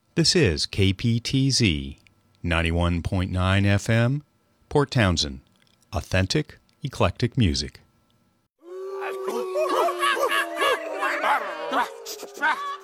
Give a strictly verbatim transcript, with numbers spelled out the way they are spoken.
This is K P T Z, ninety-one point nine F M, Port Townsend. Authentic, eclectic music.